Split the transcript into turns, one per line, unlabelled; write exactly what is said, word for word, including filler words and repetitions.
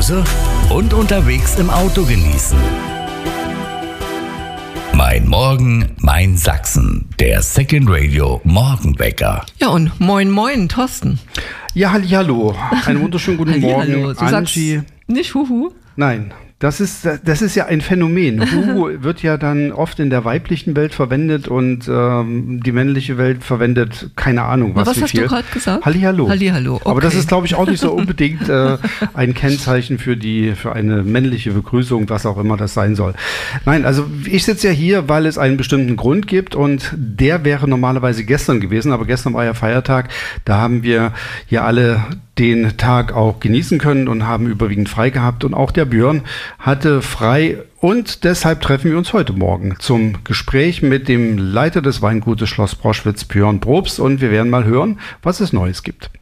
Hause und unterwegs im Auto genießen. Mein Morgen, mein Sachsen, der Second Radio Morgenwecker.
Ja, und moin, moin, Thorsten.
Ja, hallihallo. Einen wunderschönen guten Morgen,
Hallihallo. Du
Angie.
sagst nicht Huhu?
Nein, das ist, das ist ja ein Phänomen. Huhu wird ja dann oft in der weiblichen Welt verwendet und ähm, die männliche Welt verwendet, keine Ahnung, was,
Was
wie
hast
viel.
du gerade gesagt?
Hallihallo.
Hallihallo, okay.
Aber das ist, glaube ich, auch nicht so unbedingt äh, ein Kennzeichen für die, für eine männliche Begrüßung, was auch immer das sein soll. Nein, also ich sitze ja hier, weil es einen bestimmten Grund gibt und der wäre normalerweise gestern gewesen, aber gestern war ja Feiertag, da haben wir ja alle den Tag auch genießen können und haben überwiegend frei gehabt und auch der Björn hatte frei und deshalb treffen wir uns heute Morgen zum Gespräch mit dem Leiter des Weingutes Schloss Broschwitz, Björn Probst, und wir werden mal hören, was es Neues gibt.